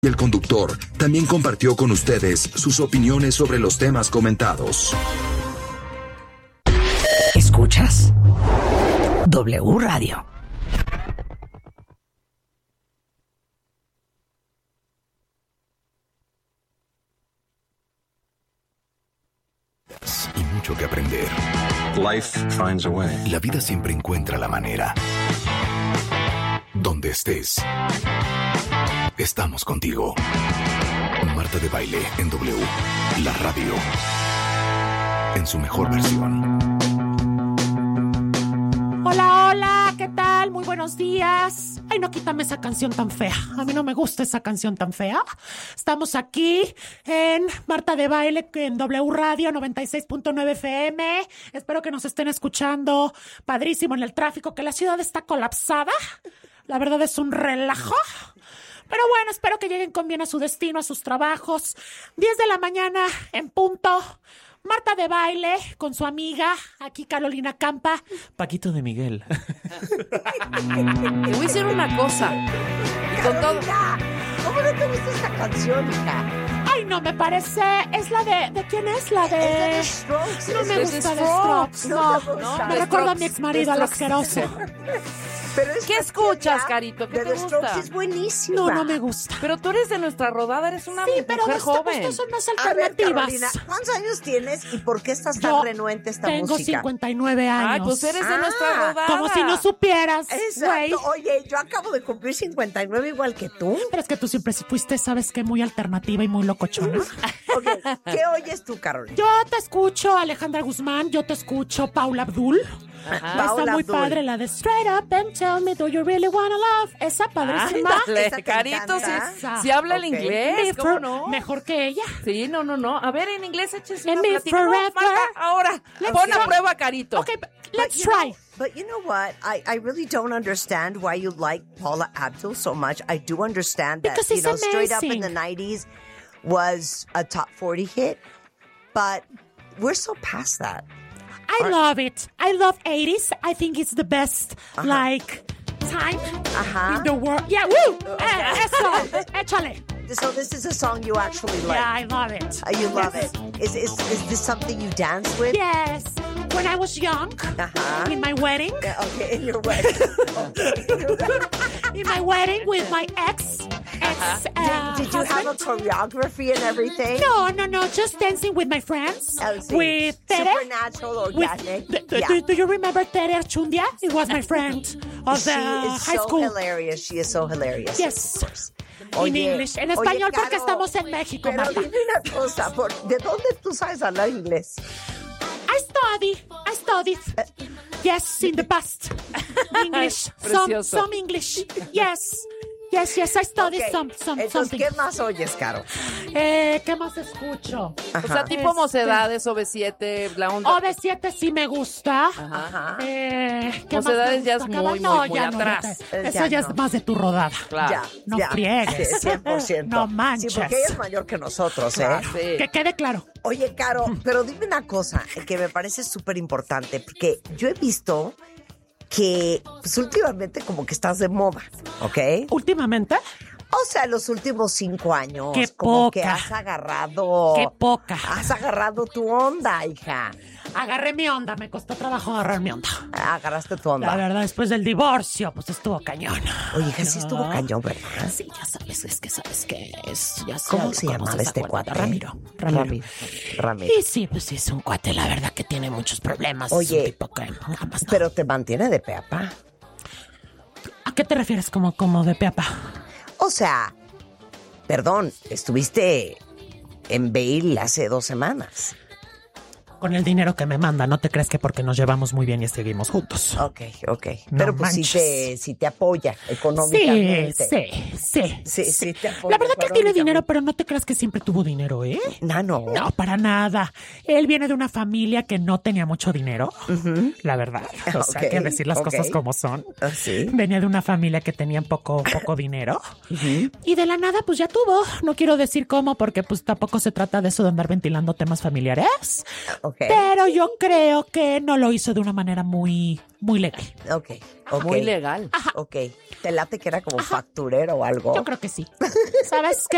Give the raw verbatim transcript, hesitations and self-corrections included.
Y el conductor también compartió con ustedes sus opiniones sobre los temas comentados. ¿Escuchas? W Radio. Y mucho que aprender. Life finds a way. La vida siempre encuentra la manera. Donde estés, estamos contigo. Marta de Baile en W, la radio, en su mejor versión. Hola, hola, ¿qué tal? Muy buenos días. Ay, no, quítame esa canción tan fea. A mí no me gusta esa canción tan fea. Estamos aquí en Marta de Baile en W Radio noventa y seis punto nueve F M. Espero que nos estén escuchando. Padrísimo en el tráfico, que la ciudad está colapsada. La verdad es un relajo. Pero bueno, espero que lleguen con bien a su destino, a sus trabajos. diez de la mañana en punto. Marta de Baile con su amiga, aquí Carolina Campa. Paquito de Miguel. Te voy a decir una cosa. Y con todo. ¿Cómo no te gusta esta canción, hija? Ay, no, me parece... ¿Es la de... ¿De quién es? La de... Es de The Strokes. No me Es de gusta The de Strokes. Strokes. No, No te no, gusta. me The recuerda a Strokes. mi exmarido, al The asqueroso. Pero es ¿Qué escuchas, Carito? ¿Qué de te The Strokes gusta? es buenísima. No, no me gusta. Pero tú eres de nuestra rodada, eres una Sí, pero mujer estas joven. estas son más A ver, alternativas. Carolina, ¿cuántos años tienes y por qué estás tan Yo renuente a esta tengo música? cincuenta y nueve años. Ay, pues eres de Ah, nuestra rodada. Como si no supieras, güey. Exacto. Oye, yo acabo de cumplir cincuenta y nueve igual que tú. Pero es que tú siempre fuiste, ¿sabes qué? Muy alternativa y muy locochona. Ok, ¿qué oyes tú, Carolina? Yo te escucho Alejandra Guzmán, yo te escucho Paula Abdul. Ajá. Está Paula muy Abdul. padre la de Straight Up and Tell Me Do You Really Wanna Love. Esa padrísima. Ándale, ¿Esa te Carito, encanta? si, si habla el Ok. inglés, Me ¿cómo for- no? Mejor que ella. Sí, no, no, no. A ver, en inglés échese Let una me plática. No, forever. Marta, ahora, Let's pon a try. prueba, Carito. Okay, but let's But you try. know- but you know what? I, I really don't understand why you like Paula Abdul so much. I do understand that, Because you it's know, Straight Up in amazing. the nineties was a top forty hit, but we're so past that. I love it. I love eighties. I think it's the best, like, time Ajá. in the world. Yeah, woo! Eh, eso, échale. So this is a song you actually like. Yeah, I love it. Uh, you love Yes. it. Is, is is this something you dance with? Yes. When I was young, Uh-huh. in my wedding, Yeah, okay, in your wedding. in my wedding with my ex, ex uh, Did you have a husband. choreography and everything? No, no, no, just dancing with my friends. Oh, sí. With Tere. Supernatural, With, organic. do, do- Yeah. do, do you remember Tere Archundia? It was my friend of She the is high so school. hilarious. She is so hilarious. Yes. Of course. In Oye, English. En oye, español porque Caro, estamos en México, Pero Marta. dime una cosa, ¿por- ¿de dónde tú sabes hablar inglés? I study. I studied. Yes, in the past. English. some, Precioso. some English. Yes. Yes, yes, I studied Ok, some, some, Entonces, something. ¿qué más oyes, Caro? Eh, ¿Qué más escucho? O sea, tipo Este- mocedades, O V siete, la onda. O V siete sí me gusta. Ajá. Eh, ¿qué más Mocedades me ya gusta? es Cada- muy, no, muy, muy ya no, atrás. ya- Eh, Eso ya ya no. es más de tu rodada. Claro. Ya, No ya. friegues. Sí, cien por ciento. No manches. Sí, porque ella es mayor que nosotros, ¿eh? Ah, sí. Que quede claro. Oye, Caro, pero dime una cosa que me parece súper importante, porque yo he visto que pues, últimamente como que estás de moda, ¿ok? Últimamente, O sea, los últimos cinco años, Qué como poca. que has agarrado... qué poca. Has agarrado tu onda, hija. Agarré mi onda, me costó trabajo agarrar mi onda. Agarraste tu La onda. verdad, después del divorcio, pues estuvo cañón. Oye, hija, sí estuvo cañón, ¿verdad? Sí, ya sabes, es que sabes que es. Ya ¿Cómo sabes se llamaba se este acuerda. cuate? Ramiro. Ramiro. Ramiro. Ramiro. Y sí, pues sí, es un cuate, la verdad, que tiene muchos problemas. Oye, es un tipo que jamás. Pero te mantiene de pe a pa. ¿A qué te refieres como, como de peapa? O sea, perdón, estuviste en Bale hace dos semanas. Con el dinero que me manda, no te crees que porque nos llevamos muy bien y seguimos juntos. Ok, ok. No Pero pues sí manches. te, sí te apoya Sí, económicamente. sí, sí. Sí, sí te apoya La verdad que tiene económicamente. dinero, pero no te creas que siempre tuvo dinero, ¿eh? No, no. No, para nada. Él viene de una familia que no tenía mucho dinero, la verdad. O sea, hay que Ok, decir las ok. cosas como son. Ah, sí. Venía de una familia que tenía poco, poco dinero. Y de la nada, pues ya tuvo. No quiero decir cómo, porque pues tampoco se trata de eso de andar ventilando temas familiares. Ok, Pero yo creo que no lo hizo de una manera muy, muy legal. ok, ok. Muy legal. Ok. ¿Te late que era como facturero o algo? Yo creo que sí. ¿Sabes qué?